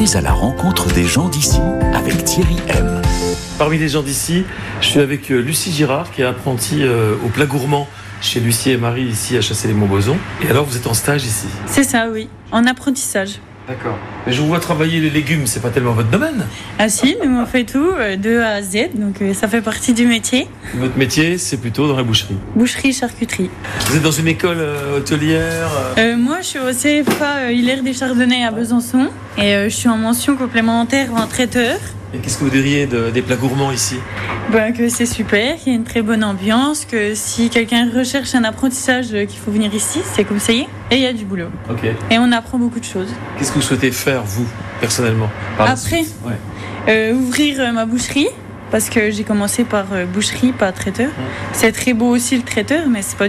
partez à la rencontre des gens d'ici avec Thierry M. Parmi les gens d'ici, je suis avec Lucie Girard, qui est apprentie au plat gourmand chez Lucie et Marie, ici à Chasselet-Montbozon. Et alors, vous êtes en stage ici? C'est ça, oui, en apprentissage. D'accord. Mais je vous vois travailler les légumes, c'est pas tellement votre domaine? Ah si, nous on fait tout, de A à Z, donc ça fait partie du métier. Votre métier, c'est plutôt dans la boucherie? Boucherie, charcuterie. Vous êtes dans une école hôtelière? Moi, je suis au CFA Hilaire des Chardonnays à Besançon et je suis en mention complémentaire en traiteur. Et qu'est-ce que vous diriez des plats gourmands ici? Que c'est super, qu'il y a une très bonne ambiance, que si quelqu'un recherche un apprentissage, qu'il faut venir ici, c'est conseillé. Et il y a du boulot. Ok. Et on apprend beaucoup de choses. Qu'est-ce que vous souhaitez faire, vous, personnellement, par la Après, suite? Ouais. ouvrir ma boucherie, parce que j'ai commencé par boucherie, pas traiteur. C'est très beau aussi le traiteur, mais c'est pas